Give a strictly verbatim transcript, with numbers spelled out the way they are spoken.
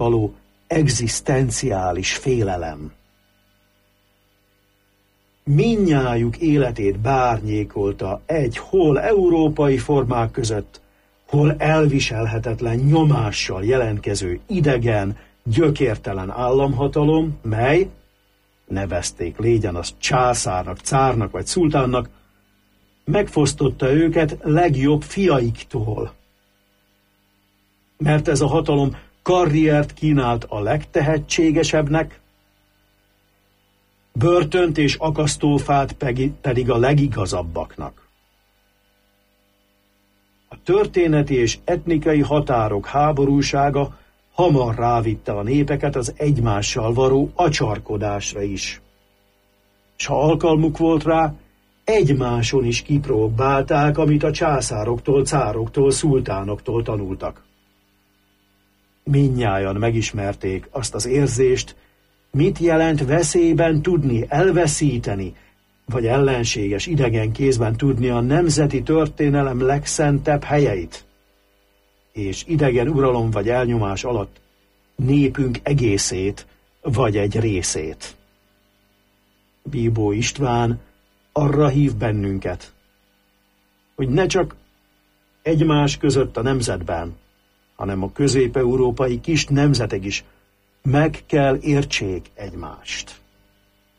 való egzisztenciális félelem. Mindnyájuk életét bárnyékolta egy hol európai formák között, hol elviselhetetlen nyomással jelentkező idegen, gyökértelen államhatalom, mely, nevezték légyen az császárnak, cárnak vagy szultánnak, megfosztotta őket legjobb fiaiktól. Mert ez a hatalom karriert kínált a legtehetségesebbnek, börtönt és akasztófát pedig a legigazabbaknak. A történeti és etnikai határok háborúsága hamar rávitte a népeket az egymással való acsarkodásra is. S ha alkalmuk volt rá, egymáson is kipróbálták, amit a császároktól, cároktól, szultánoktól tanultak. Mindnyájan megismerték azt az érzést, mit jelent veszélyben tudni elveszíteni, vagy ellenséges idegen kézben tudni a nemzeti történelem legszentebb helyeit, és idegen uralom vagy elnyomás alatt népünk egészét vagy egy részét. Bíbó István arra hív bennünket, hogy ne csak egymás között a nemzetben, hanem a közép-európai kis nemzetek is meg kell értsék egymást.